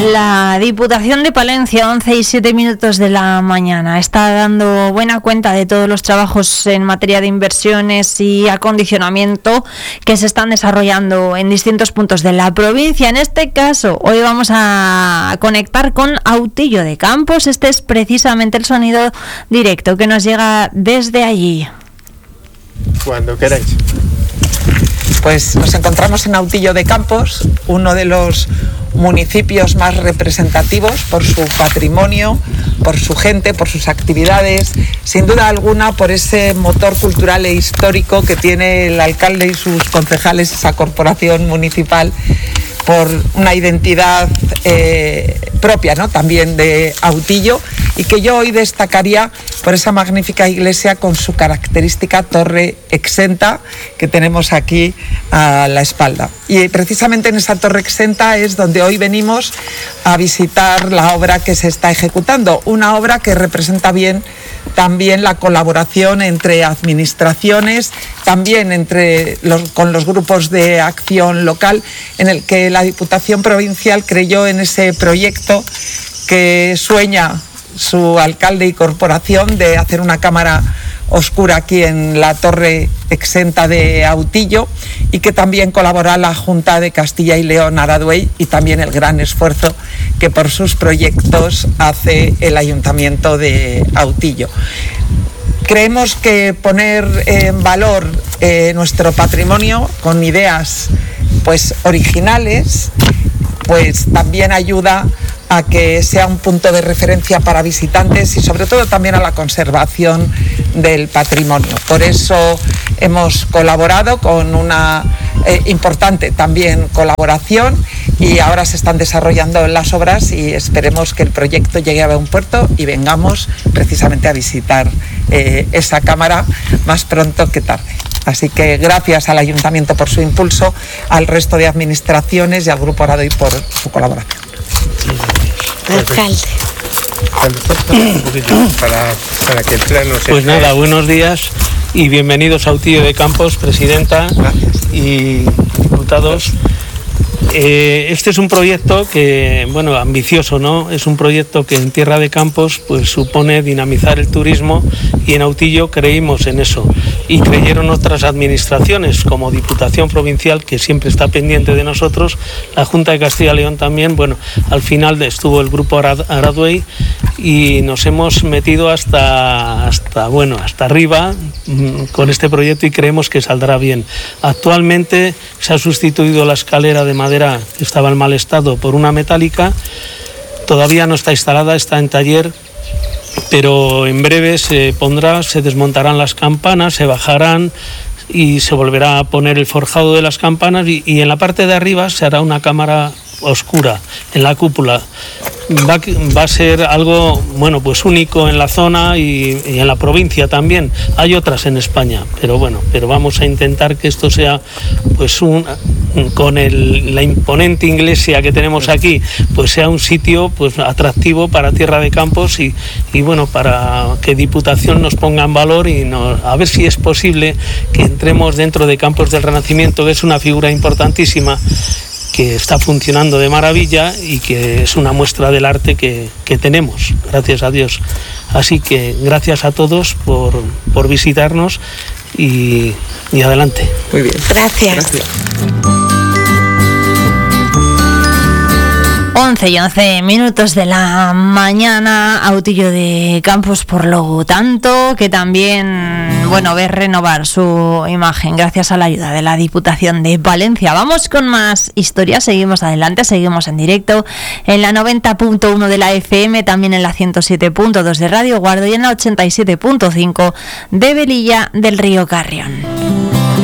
La Diputación de Palencia, 11:07 de la mañana, está dando buena cuenta de todos los trabajos en materia de inversiones y acondicionamiento que se están desarrollando en distintos puntos de la provincia. En este caso, hoy vamos a conectar con Autillo de Campos. Este es precisamente el sonido directo que nos llega desde allí. Cuando queráis. Pues nos encontramos en Autillo de Campos, uno de los municipios más representativos por su patrimonio, por su gente, por sus actividades, sin duda alguna por ese motor cultural e histórico que tiene el alcalde y sus concejales, esa corporación municipal, por una identidad propia, ¿no?, también de Autillo, y que yo hoy destacaría por esa magnífica iglesia con su característica torre exenta que tenemos aquí a la espalda. Y precisamente en esa torre exenta es donde hoy venimos a visitar la obra que se está ejecutando, una obra que representa bien también la colaboración entre administraciones, también con los grupos de acción local, en el que la Diputación Provincial creyó en ese proyecto que sueña su alcalde y corporación de hacer una cámara oscura aquí en la torre exenta de Autillo, y que también colabora la Junta de Castilla y León Araduey, y también el gran esfuerzo que por sus proyectos hace el Ayuntamiento de Autillo. Creemos que poner en valor nuestro patrimonio con ideas pues originales, pues también ayuda a que sea un punto de referencia para visitantes y sobre todo también a la conservación del patrimonio. Por eso hemos colaborado con una importante también colaboración, y ahora se están desarrollando las obras y esperemos que el proyecto llegue a buen puerto y vengamos precisamente a visitar esa cámara más pronto que tarde. Así que gracias al Ayuntamiento por su impulso, al resto de administraciones y al Grupo Araduey por su colaboración. Alcalde. Un poquito para que el plano se... Pues nada, buenos días y bienvenidos a Autillo de Campos, presidenta. Gracias. Y diputados. Este es un proyecto que, bueno, ambicioso, ¿no? Es un proyecto que en Tierra de Campos pues supone dinamizar el turismo, y en Autillo creímos en eso, y creyeron otras administraciones como Diputación Provincial, que siempre está pendiente de nosotros, la Junta de Castilla y León también. Bueno, al final estuvo el Grupo Araduey y nos hemos metido hasta arriba con este proyecto, y creemos que saldrá bien. Actualmente se ha sustituido la escalera de madera que estaba en mal estado por una metálica. Todavía no está instalada, está en taller, pero en breve se desmontarán las campanas, se bajarán y se volverá a poner el forjado de las campanas, y en la parte de arriba se hará una cámara oscura en la cúpula. Va a ser algo, bueno, pues único en la zona y en la provincia también. Hay otras en España, pero vamos a intentar que esto sea pues con la imponente iglesia que tenemos aquí, pues sea un sitio pues atractivo para Tierra de Campos, y bueno, para que Diputación nos ponga en valor y a ver si es posible que entremos dentro de Campos del Renacimiento, que es una figura importantísima que está funcionando de maravilla y que es una muestra del arte que tenemos, gracias a Dios. Así que gracias a todos por visitarnos y adelante. Muy bien. Gracias. 11:11 de la mañana, Autillo de Campos, por lo tanto, que también, bueno, ve renovar su imagen gracias a la ayuda de la Diputación de Palencia. Vamos con más historias, seguimos adelante, seguimos en directo en la 90.1 de la FM, también en la 107.2 de Radio Guardo y en la 87.5 de Velilla del Río Carrión.